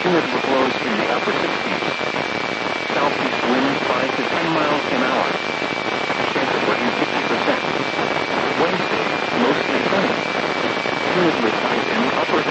humid with lows in the upper 60s. Southeast winds 5 to 10 miles an hour. Chance of rain 50%. Wednesday, mostly sunny. Humid with highs in the upper